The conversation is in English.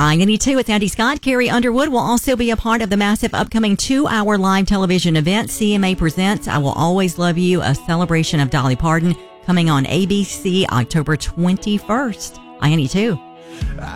I-92 with Andy Scott. Carrie Underwood will also be a part of the massive upcoming 2-hour live television event. CMA presents I Will Always Love You, a celebration of Dolly Parton, coming on ABC October 21st. I-92.